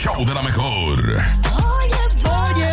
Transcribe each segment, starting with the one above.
show de la mejor. Oye,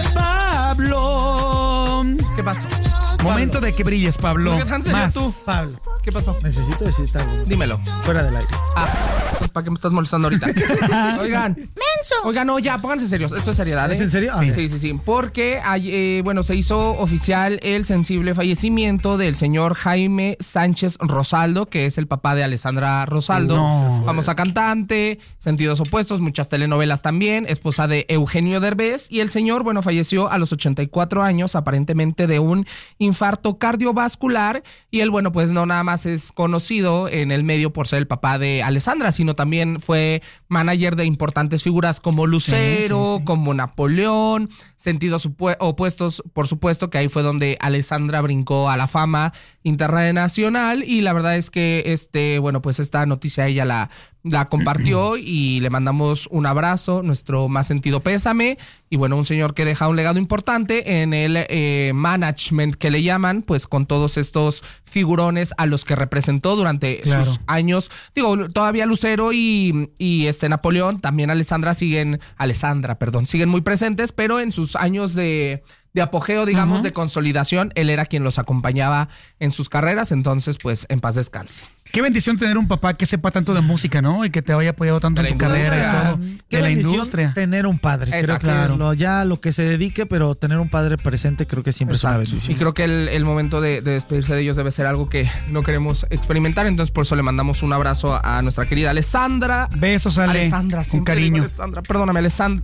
Pablo. ¿Qué pasó? Momento de que brilles, Pablo. Más. Tú. Pablo, ¿qué pasó? Necesito decirte algo. Dímelo. Fuera del aire. Pues ¿para qué me estás molestando ahorita? Oigan. Oigan, no, ya, pónganse serios. Esto es seriedad, ¿eh? ¿Es en serio? Sí. Porque, se hizo oficial el sensible fallecimiento del señor Jaime Sánchez Rosaldo, que es el papá de Alessandra Rosaldo. No. Famosa cantante, Sentidos Opuestos, muchas telenovelas también, esposa de Eugenio Derbez. Y el señor, falleció a los 84 años, aparentemente de un infarto cardiovascular. Y él, pues no nada más es conocido en el medio por ser el papá de Alessandra, sino también fue manager de importantes figuras como Lucero, sí. como Napoleón, Sentidos Opuestos, por supuesto, que ahí fue donde Alessandra brincó a la fama internacional. Y la verdad es que esta noticia ella la compartió y le mandamos un abrazo, nuestro más sentido pésame. Y un señor que deja un legado importante en el management que le llaman, pues con todos estos figurones a los que representó durante sus años. Todavía Lucero y Napoleón, también siguen muy presentes, pero en sus años de apogeo, digamos, de consolidación, él era quien los acompañaba en sus carreras. Entonces, pues, en paz descanse. Qué bendición tener un papá que sepa tanto de música, ¿no? Y que te haya apoyado tanto en tu carrera y todo. Qué de la bendición industria. tener un padre. Exacto. Creo que es lo que se dedique, pero tener un padre presente creo que siempre es una bendición. Y creo que el momento de despedirse de ellos debe ser algo que no queremos experimentar. Entonces, por eso le mandamos un abrazo a nuestra querida Alessandra. Besos, Ale. Alessandra, con cariño. Alessandra, perdóname,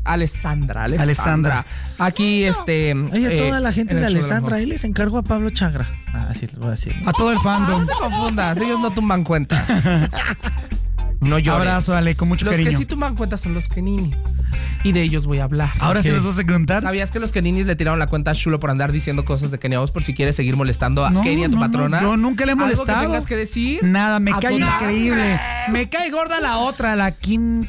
Alessandra. Aquí, Oye, toda la gente en de el show Alessandra, la ahí les encargo a Pablo Chagra. Así lo voy a decir. A todo el fandom. No te confundas, ellos no tumban cuentas. No llores. Abrazo, Ale, con mucho cariño. Los que sí tumban cuentas son los Keninis. Y de ellos voy a hablar. Ahora sí les vas a contar. ¿Sabías que los Keninis le tiraron la cuenta a Chulo por andar diciendo cosas de Kenia Oz por si quieres seguir molestando a Kenia, tu patrona? No, nunca le he molestado. ¿Algo que tengas que decir? Nada, me cae toda. increíble. Me cae gorda la otra, la Kim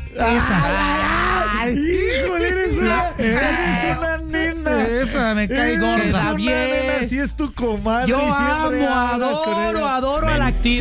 esa. ¡Híjole, eres una nena! Esa, me cae gorda. Está bien. Si es tu comadre. Yo y siempre amo, hablas con ella. Adoro a la